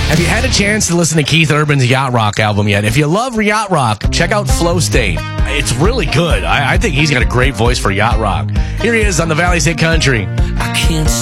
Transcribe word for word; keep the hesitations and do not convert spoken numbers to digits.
Have you had a chance to listen to Keith Urban's Yacht Rock album yet? If you love Yacht Rock, check out Flow State. It's really good. I, I think he's got a great voice for Yacht Rock. Here he is on the Valley State Country. I can't